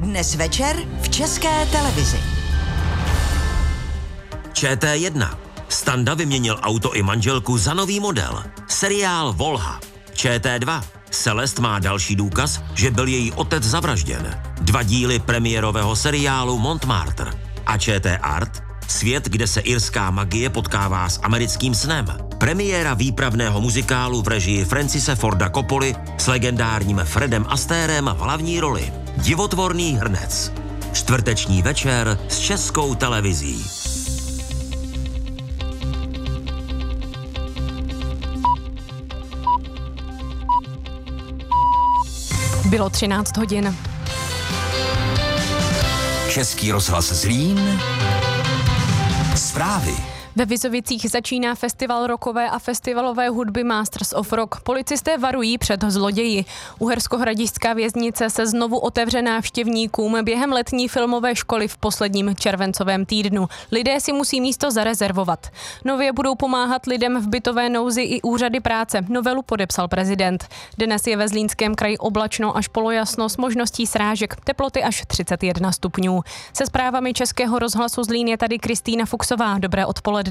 Dnes večer v České televizi. ČT1. Standa vyměnil auto i manželku za nový model. Seriál Volha. ČT2. Celest má další důkaz, že byl její otec zavražděn. 2 díly premiérového seriálu Montmartre. A ČT Art. Svět, kde se irská magie potkává s americkým snem. Premiéra výpravného muzikálu v režii Francise Forda Coppoli s legendárním Fredem Astérem v hlavní roli. Divotvorný hrnec. Čtvrteční večer s Českou televizí. Bylo 13 hodin. Český rozhlas Zlín. Zprávy. Ve Vizovicích začíná festival rockové a festivalové hudby Masters of Rock. Policisté varují před zloději. Uherskohradišťská věznice se znovu otevře návštěvníkům během letní filmové školy v posledním červencovém týdnu. Lidé si musí místo zarezervovat. Nově budou pomáhat lidem v bytové nouzi i úřady práce. Novelu podepsal prezident. Dnes je ve Zlínském kraji oblačno až polojasno s možností srážek. Teploty až 31 stupňů. Se zprávami Českého rozhlasu Zlín je tady Kristýna Fuchsová. Dobré odpoledne.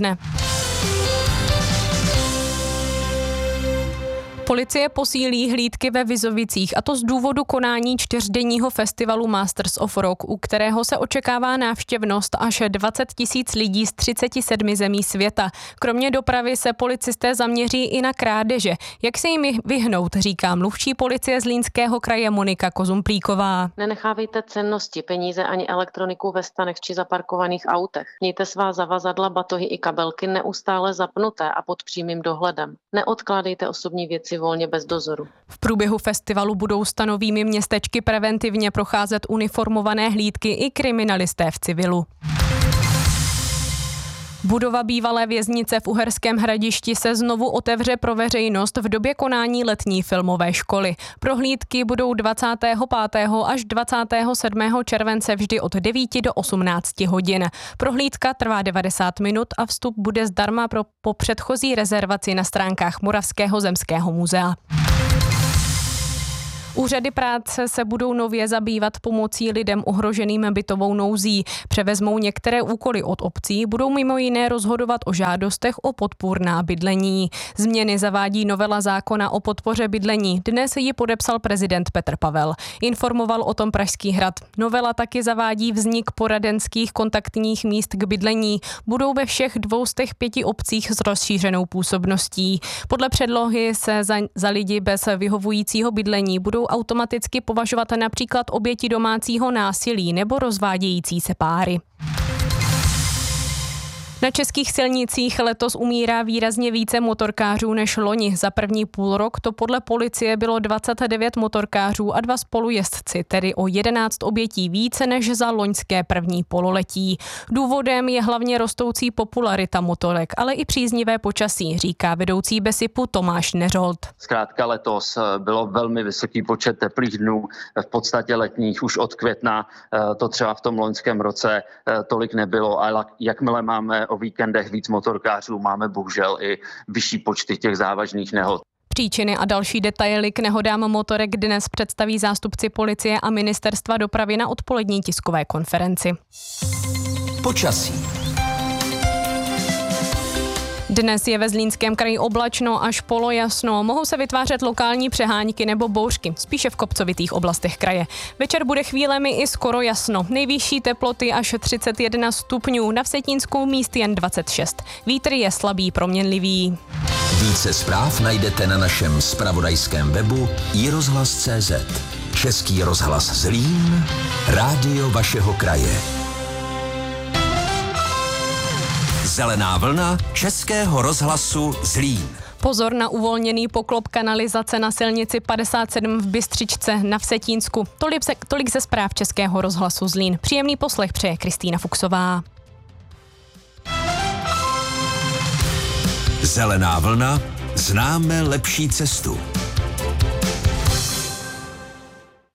Policie posílí hlídky ve Vizovicích, a to z důvodu konání 4denního festivalu Masters of Rock, u kterého se očekává návštěvnost až 20 000 lidí z 37 zemí světa. Kromě dopravy se policisté zaměří i na krádeže. Jak se jim vyhnout, říká mluvčí policie Zlínského kraje Monika Kozumplíková. Nenechávejte cennosti, peníze ani elektroniku ve stanech či zaparkovaných autech. Mějte svá zavazadla, batohy i kabelky neustále zapnuté a pod přímým dohledem. Neodkládejte osobní věci volně bez dozoru. V průběhu festivalu budou stanovými městečky preventivně procházet uniformované hlídky i kriminalisté v civilu. Budova bývalé věznice v Uherském Hradišti se znovu otevře pro veřejnost v době konání letní filmové školy. Prohlídky budou 25. až 27. července vždy od 9 do 18 hodin. Prohlídka trvá 90 minut a vstup bude zdarma po předchozí rezervaci na stránkách Moravského zemského muzea. Úřady práce se budou nově zabývat pomocí lidem ohroženým bytovou nouzí. Převezmou některé úkoly od obcí, budou mimo jiné rozhodovat o žádostech o podpůrná bydlení. Změny zavádí novela zákona o podpoře bydlení. Dnes ji podepsal prezident Petr Pavel. Informoval o tom Pražský hrad. Novela taky zavádí vznik poradenských kontaktních míst k bydlení. Budou ve všech 205 obcích s rozšířenou působností. Podle předlohy se za lidi bez vyhovujícího bydlení budou automaticky považovat například oběti domácího násilí nebo rozvádějící se páry. Na českých silnicích letos umírá výrazně více motorkářů než loni. Za první půlrok to podle policie bylo 29 motorkářů a 2 spolujezdci, tedy o 11 obětí více než za loňské první pololetí. Důvodem je hlavně rostoucí popularita motorek, ale i příznivé počasí, říká vedoucí BESIPu Tomáš Neřolt. Zkrátka letos bylo velmi vysoký počet teplých dnů, v podstatě letních už od května, to třeba v tom loňském roce tolik nebylo, ale jakmile máme o víkendech víc motorkářů, máme bohužel i vyšší počty těch závažných nehod. Příčiny a další detaily k nehodám motorek dnes představí zástupci policie a ministerstva dopravy na odpolední tiskové konferenci. Počasí. Dnes je ve Zlínském kraji oblačno až polojasno. Mohou se vytvářet lokální přehánky nebo bouřky, spíše v kopcovitých oblastech kraje. Večer bude chvílemi i skoro jasno. Nejvyšší teploty až 31 stupňů, na Vsetínsku míst jen 26. Vítr je slabý, proměnlivý. Více zpráv najdete na našem zpravodajském webu iRozhlas.cz. Český rozhlas Zlín, rádio vašeho kraje. Zelená vlna Českého rozhlasu Zlín. Pozor na uvolněný poklop kanalizace na silnici 57 v Bystřičce na Vsetínsku. Tolik ze zpráv Českého rozhlasu Zlín. Příjemný poslech přeje Kristýna Fuchsová. Zelená vlna, známe lepší cestu.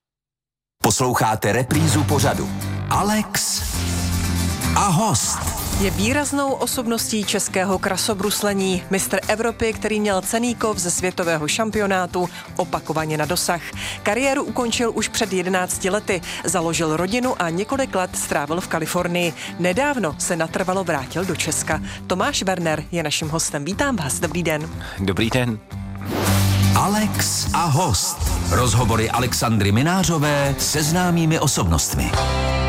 Posloucháte reprízu pořadu Alex a host. Je výraznou osobností českého krasobruslení, mistr Evropy, který měl cenný kov ze světového šampionátu opakovaně na dosah. Kariéru ukončil už před 11 lety, založil rodinu a několik let strávil v Kalifornii. Nedávno se natrvalo vrátil do Česka. Tomáš Werner je naším hostem. Vítám vás, dobrý den. Dobrý den. Alex a host. Rozhovory Alexandry Minářové se známými osobnostmi.